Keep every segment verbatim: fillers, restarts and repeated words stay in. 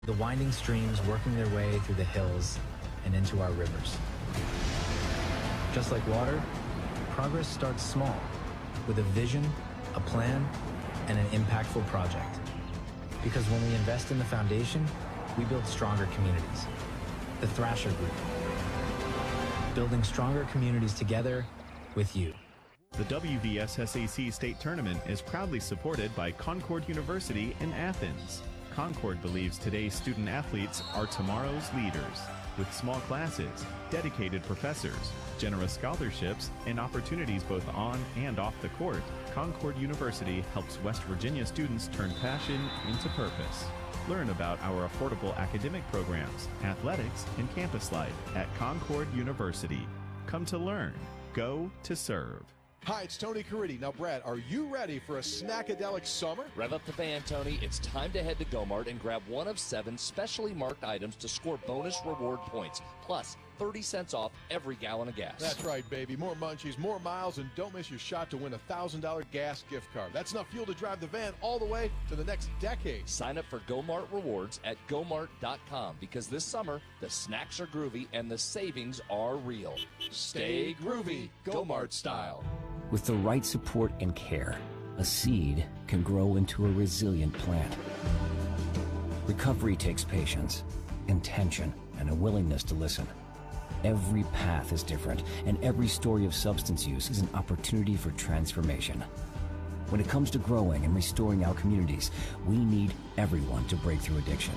The winding streams working their way through the hills and into our rivers. Just like water, progress starts small, with a vision, a plan, and an impactful project. Because when we invest in the foundation, we build stronger communities. The Thrasher Group. Building stronger communities together with you. The W V S S A C State Tournament is proudly supported by Concord University in Athens. Concord believes today's student athletes are tomorrow's leaders. With small classes, dedicated professors, generous scholarships, and opportunities both on and off the court, Concord University helps West Virginia students turn passion into purpose. Learn about our affordable academic programs, athletics, and campus life at Concord University. Come to learn. Go to serve. Hi, it's Tony Caridi. Now, Brad, are you ready for a snackadelic summer? Rev up the van, Tony. It's time to head to Go-Mart and grab one of seven specially marked items to score bonus reward points, plus thirty cents off every gallon of gas. That's right, baby. More munchies, more miles, and don't miss your shot to win a one thousand dollar gas gift card. That's enough fuel to drive the van all the way to the next decade. Sign up for Go-Mart Rewards at go mart dot com because this summer, the snacks are groovy and the savings are real. Stay groovy, Go-Mart style. With the right support and care, a seed can grow into a resilient plant. Recovery takes patience, intention, and a willingness to listen. Every path is different, and every story of substance use is an opportunity for transformation. When it comes to growing and restoring our communities, we need everyone to break through addiction.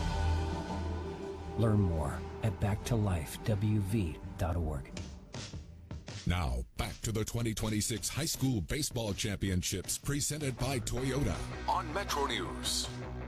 Learn more at back to life w v dot org. Now, back to the twenty twenty-six High School Baseball Championships presented by Toyota on Metro News.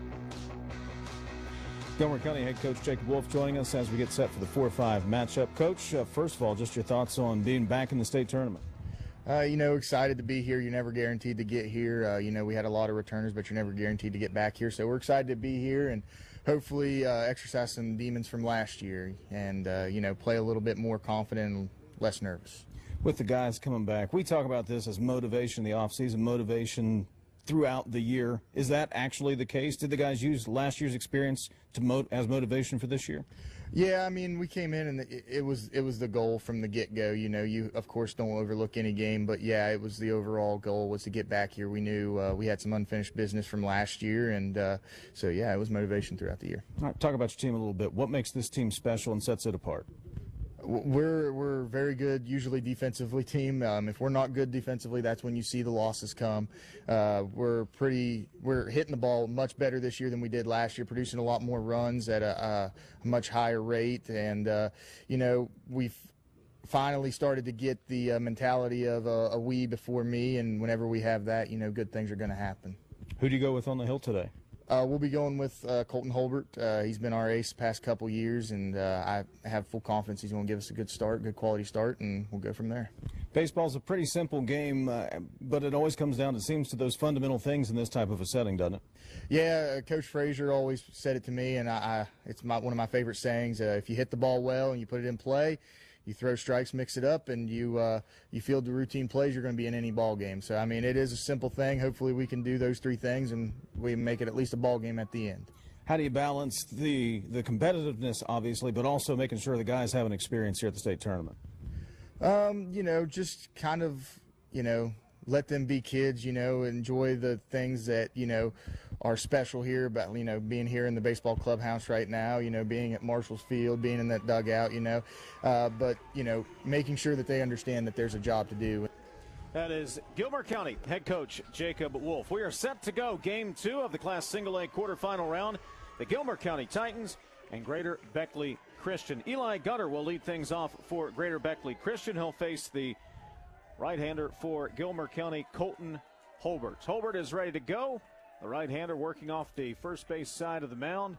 Gomer County head coach Jacob Wolf joining us as we get set for the four five matchup. Coach, uh, first of all, just your thoughts on being back in the state tournament. Uh, you know, excited to be here. You're never guaranteed to get here. Uh, you know, we had a lot of returners, but you're never guaranteed to get back here. So we're excited to be here and hopefully uh, exercise some demons from last year and, uh, you know, play a little bit more confident and less nervous. With the guys coming back, we talk about this as motivation, the offseason motivation throughout the year. Is that actually the case? Did the guys use last year's experience to mo- as motivation for this year? Yeah, I mean, we came in and it, it was it was the goal from the get-go. You know, you of course don't overlook any game, but yeah, it was the overall goal was to get back here. We knew uh, we had some unfinished business from last year, and uh, so yeah, it was motivation throughout the year. All right, talk about your team a little bit. What makes this team special and sets it apart? We're we're very good, usually defensively team. Um, if we're not good defensively, that's when you see the losses come. Uh, we're pretty we're hitting the ball much better this year than we did last year, producing a lot more runs at a, a much higher rate, and uh, you know we've finally started to get the uh, mentality of a, a we before me, and whenever we have that, you know, good things are going to happen. Who do you go with on the hill today? Uh, we'll be going with uh, Colton Holbert. Uh, he's been our ace the past couple years, and uh, I have full confidence he's going to give us a good start, good quality start, and we'll go from there. Baseball's a pretty simple game, uh, but it always comes down, it seems, to those fundamental things in this type of a setting, doesn't it? Yeah, uh, Coach Frazier always said it to me, and I, I it's my, one of my favorite sayings. Uh, if you hit the ball well and you put it in play, you throw strikes, mix it up, and you uh, you field the routine plays, you're going to be in any ball game. So, I mean, it is a simple thing. Hopefully we can do those three things, and we make it at least a ball game at the end. How do you balance the, the competitiveness, obviously, but also making sure the guys have an experience here at the state tournament? Um, you know, just kind of, you know, let them be kids, you know, enjoy the things that, you know, are special here about, you know, being here in the baseball clubhouse right now, you know, being at Marshall's Field, being in that dugout, you know, uh, but, you know, making sure that they understand that there's a job to do. That is Gilmer County head coach Jacob Wolf. We are set to go game two of the Class Single A quarterfinal round. The Gilmer County Titans and Greater Beckley Christian. Eli Gutter will lead things off for Greater Beckley Christian. He'll face the right-hander for Gilmer County, Colton Holbert. Holbert is ready to go. The right-hander working off the first base side of the mound.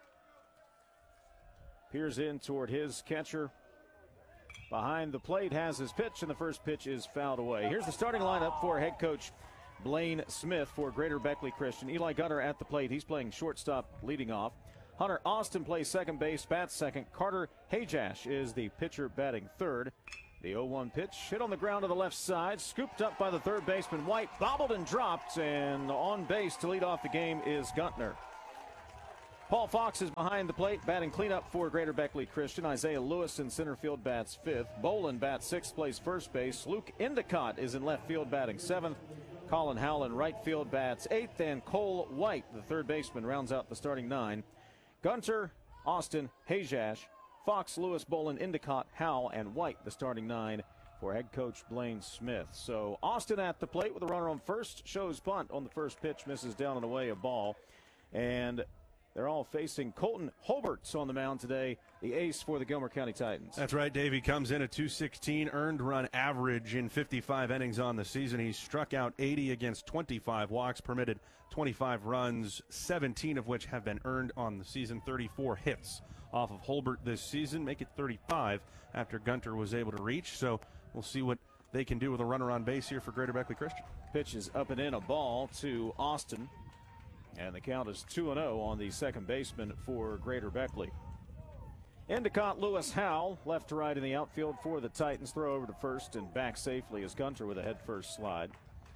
Peers in toward his catcher. Behind the plate has his pitch, and the first pitch is fouled away. Here's the starting lineup for head coach Blaine Smith for Greater Beckley Christian. Eli Gutter at the plate. He's playing shortstop leading off. Hunter Austin plays second base, bats second. Carter Hajash is the pitcher batting third. The oh one pitch hit on the ground to the left side, scooped up by the third baseman White, bobbled and dropped, and on base to lead off the game is Guntner. Paul Fox is behind the plate, batting cleanup for Greater Beckley Christian. Isaiah Lewis in center field bats fifth. Bolin bats sixth, plays first base. Luke Endicott is in left field batting seventh. Colin Howell in right field bats eighth. And Cole White, the third baseman, rounds out the starting nine. Gunter, Austin, Hajash, Fox, Lewis, Bolin, Endicott, Howell, and White, the starting nine for head coach Blaine Smith. So Austin at the plate with a runner on first. Shows bunt on the first pitch, misses down and away a ball. And they're all facing Colton Holberts on the mound today, the ace for the Gilmer County Titans. That's right, Dave. He comes in at two sixteen, earned run average in fifty-five innings on the season. He's struck out eighty against twenty-five walks, permitted twenty-five runs, seventeen of which have been earned on the season, thirty-four hits off of Holbert this season, make it thirty-five after Gunter was able to reach. So we'll see what they can do with a runner on base here for Greater Beckley Christian. Pitch is up and in, a ball to Austin. And the count is two and oh on the second baseman for Greater Beckley. Endicott, Lewis, Howell, left to right in the outfield for the Titans. Throw over to first and back safely as Gunter with a head-first slide.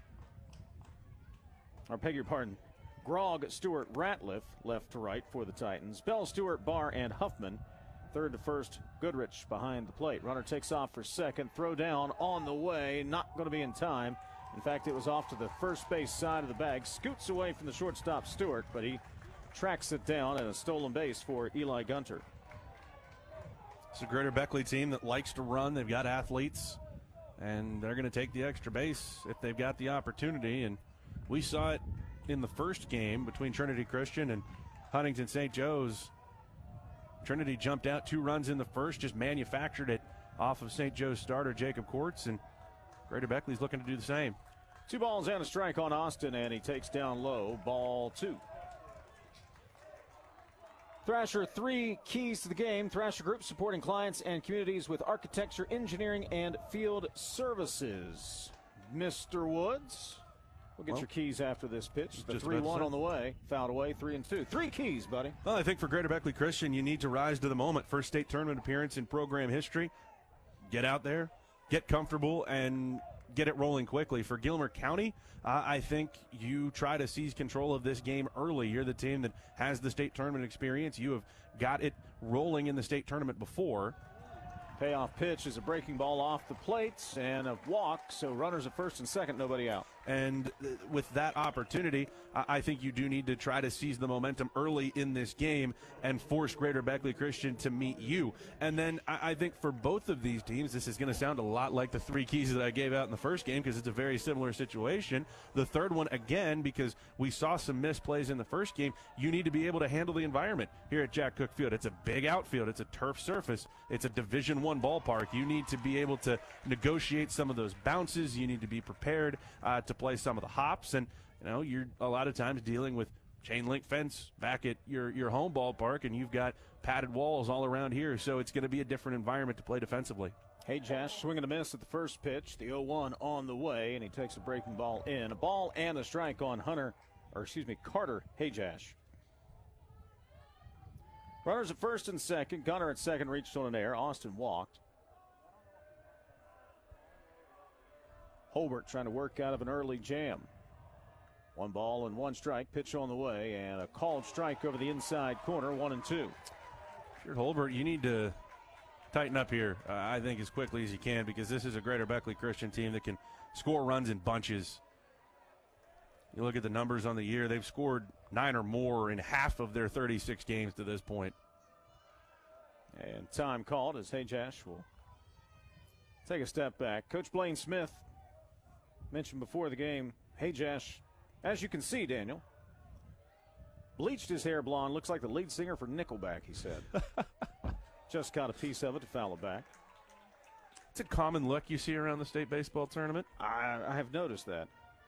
Or beg your pardon, Grog, Stewart, Ratliff, left to right for the Titans. Bell, Stewart, Barr, and Huffman. Third to first, Goodrich behind the plate. Runner takes off for second. Throw down on the way. Not going to be in time. In fact, it was off to the first base side of the bag. Scoots away from the shortstop, Stewart, but he tracks it down, and a stolen base for Eli Gunter. It's a Greater Beckley team that likes to run. They've got athletes, and they're going to take the extra base if they've got the opportunity. And we saw it in the first game between Trinity Christian and Huntington Saint Joe's. Trinity jumped out two runs in the first, just manufactured it off of Saint Joe's starter Jacob Quartz, and Greater Beckley's looking to do the same. Two balls and a strike on Austin, and he takes down low, ball two. Thrasher, three keys to the game. Thrasher Group supporting clients and communities with architecture, engineering, and field services. Mister Woods, we'll get well, your keys after this pitch. The three one on the way. Fouled away, three and two. Three keys, buddy. Well, I think for Greater Beckley Christian, you need to rise to the moment. First state tournament appearance in program history. Get out there, get comfortable, and get it rolling quickly. For Gilmer County, uh, I think you try to seize control of this game early. You're the team that has the state tournament experience. You have got it rolling in the state tournament before. Payoff pitch is a breaking ball off the plate and a walk, so runners at first and second, nobody out. And with that opportunity, I think you do need to try to seize the momentum early in this game and force Greater Beckley Christian to meet you. And then I think for both of these teams, this is going to sound a lot like the three keys that I gave out in the first game because it's a very similar situation. The third one, again, because we saw some missed plays in the first game, you need to be able to handle the environment here at Jack Cook Field. It's a big outfield. It's a turf surface. It's a Division One ballpark. You need to be able to negotiate some of those bounces. You need to be prepared uh, to play some of the hops, and you know you're a lot of times dealing with chain link fence back at your your home ballpark, and you've got padded walls all around here, so it's going to be a different environment to play defensively. Hajash swinging a miss at the first pitch, the oh one on the way, and he takes a breaking ball in. A ball and a strike on Hunter, or excuse me, Carter Hajash. Runners at first and second. Gunner at second reached on an error. Austin walked. Holbert trying to work out of an early jam. One ball and one strike. Pitch on the way, and a called strike over the inside corner. One and two. Sure, Holbert, you need to tighten up here, uh, I think, as quickly as you can, because this is a Greater Beckley Christian team that can score runs in bunches. You look at the numbers on the year, they've scored nine or more in half of their thirty-six games to this point. And time called as Hajash will take a step back. Coach Blaine Smith mentioned before the game, Hajash, as you can see, Daniel, bleached his hair blonde. Looks like the lead singer for Nickelback, he said. Just caught a piece of it to foul it back. It's a common look you see around the state baseball tournament. I, I have noticed that.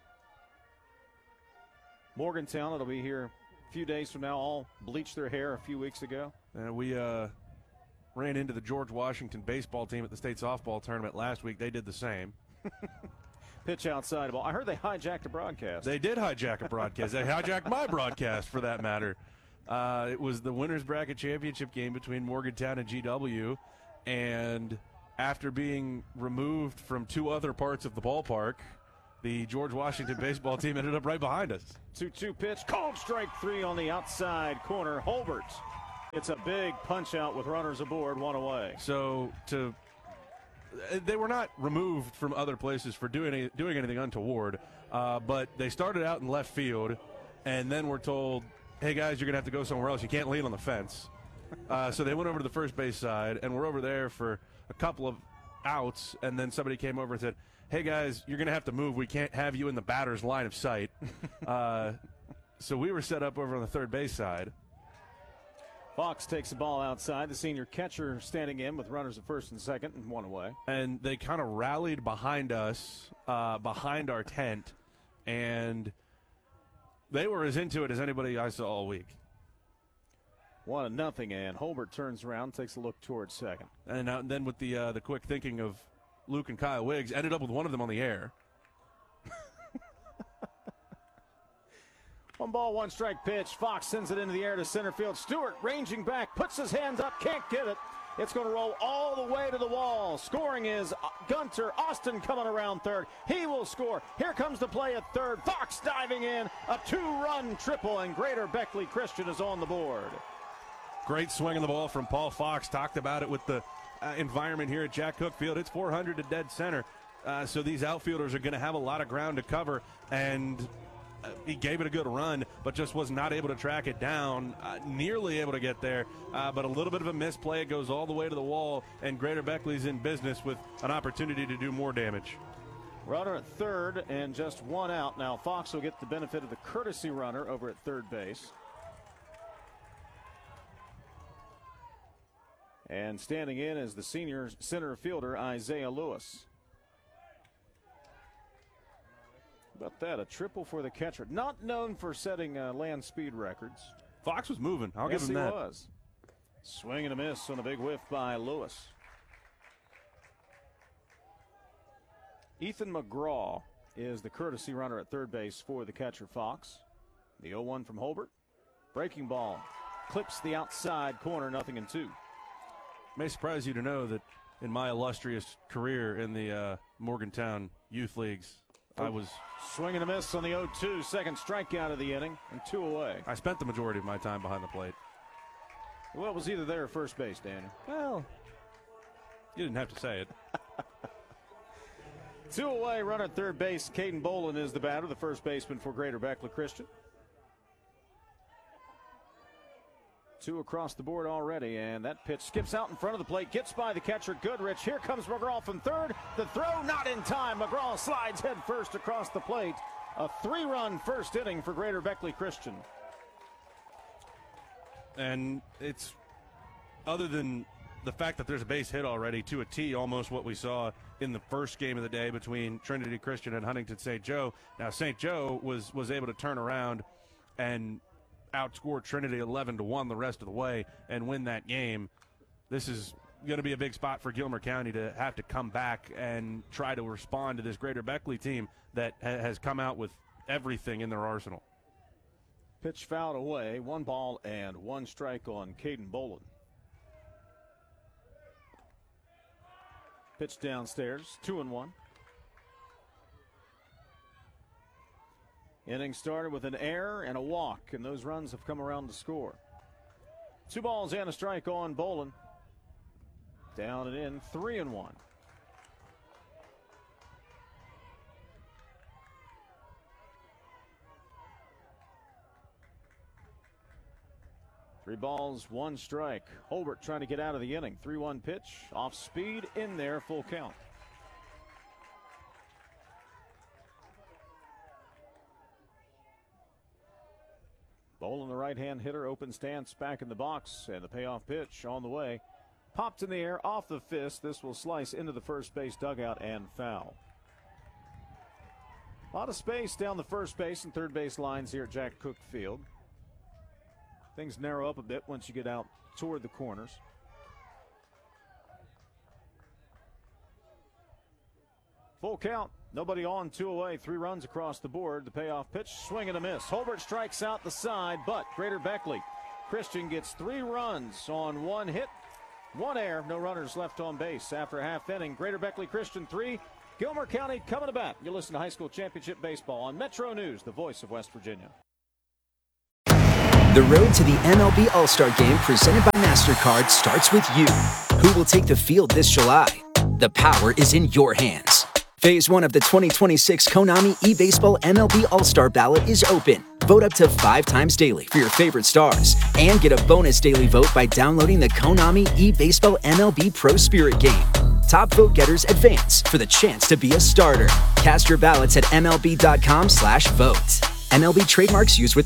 Morgantown, it'll be here a few days from now, all bleached their hair a few weeks ago. And we uh, ran into the George Washington baseball team at the state softball tournament last week. They did the same. Pitch outside of ball. I heard they hijacked a broadcast. They did hijack a broadcast. They hijacked my broadcast, for that matter. Uh, it was the Winners Bracket Championship game between Morgantown and G W, and after being removed from two other parts of the ballpark, the George Washington baseball team ended up right behind us. two two pitch, called strike three on the outside corner. Holbert. It's a big punch out with runners aboard, one away. So to they were not removed from other places for doing any, doing anything untoward, uh, but they started out in left field, and then were told, hey guys, you're gonna have to go somewhere else. You can't lean on the fence. Uh, so they went over to the first base side, and were over there for a couple of outs, and then somebody came over and said, hey guys, you're gonna have to move. We can't have you in the batter's line of sight. uh, so we were set up over on the third base side. Fox takes the ball outside. The senior catcher standing in with runners at first and second and one away. And they kind of rallied behind us, uh, behind our tent, and they were as into it as anybody I saw all week. One and nothing, and Holbert turns around, takes a look towards second. And uh, then with the uh, the quick thinking of Luke and Kyle Wiggs, ended up with one of them on the air. One ball, one strike pitch. Fox sends it into the air to center field. Stewart ranging back, puts his hands up, can't get it. It's going to roll all the way to the wall. Scoring is Gunter. Austin coming around third. He will score. Here comes the play at third. Fox diving in. A two-run triple, and Greater Beckley Christian is on the board. Great swing of the ball from Paul Fox. Talked about it with the uh, environment here at Jack Cook Field. It's four hundred to dead center. Uh, so these outfielders are going to have a lot of ground to cover, and uh, he gave it a good run, but just was not able to track it down, uh, nearly able to get there, uh, but a little bit of a misplay. It goes all the way to the wall, and Greater Beckley's in business with an opportunity to do more damage. Runner at third and just one out. Now Fox will get the benefit of the courtesy runner over at third base. And standing in is the senior center fielder, Isaiah Lewis. How about that? A triple for the catcher. Not known for setting uh, land speed records. Fox was moving. I'll yes, give him that. Yes, he was. Swing and a miss on a big whiff by Lewis. Ethan McGraw is the courtesy runner at third base for the catcher, Fox. The oh one from Holbert. Breaking ball. Clips the outside corner, nothing in two. May surprise you to know that in my illustrious career in the uh, Morgantown Youth Leagues, I was... Swing and a miss on the oh two. Second strikeout of the inning, and two away. I spent the majority of my time behind the plate. Well, it was either there or first base, Danny. Well, you didn't have to say it. Two away, runner at third base. Caden Bolin is the batter, the first baseman for Greater Beckley Christian. Two across the board already, and that pitch skips out in front of the plate, gets by the catcher, Goodrich. Here comes McGraw from third. The throw not in time. McGraw slides head first across the plate. A three-run first inning for Greater Beckley Christian. And it's, other than the fact that there's a base hit already, to a T, almost what we saw in the first game of the day between Trinity Christian and Huntington Saint Joe. Now, Saint Joe was, was able to turn around and outscored Trinity eleven to one the rest of the way and win that game. This is going to be a big spot for Gilmer County to have to come back and try to respond to this Greater Beckley team that ha- has come out with everything in their arsenal. Pitch fouled away. One ball and one strike on Caden Bolin. Pitch downstairs, two and one. Inning started with an error and a walk, and those runs have come around to score. Two balls and a strike on Bolin. Down and in, three and one. Three balls, one strike. Holbert trying to get out of the inning. three one pitch, off speed, in there, full count. Bolin, the right-hand hitter, open stance back in the box, and the payoff pitch on the way. Popped in the air off the fist. This will slice into the first base dugout and foul. A lot of space down the first base and third base lines here at Jack Cook Field. Things narrow up a bit once you get out toward the corners. Full count. Nobody on, two away, three runs across the board. The payoff pitch, swing and a miss. Holbert strikes out the side, but Greater Beckley Christian gets three runs on one hit, one error, no runners left on base. After a half inning, Greater Beckley Christian three, Gilmer County coming to bat. You listen to High School Championship Baseball on Metro News, the voice of West Virginia. The road to the M L B All-Star Game presented by MasterCard starts with you. Who will take the field this July? The power is in your hands. Phase one of the twenty twenty-six Konami eBaseball M L B All-Star Ballot is open. Vote up to five times daily for your favorite stars and get a bonus daily vote by downloading the Konami eBaseball M L B Pro Spirit game. Top vote getters advance for the chance to be a starter. Cast your ballots at M L B dot com slash vote. M L B trademarks used with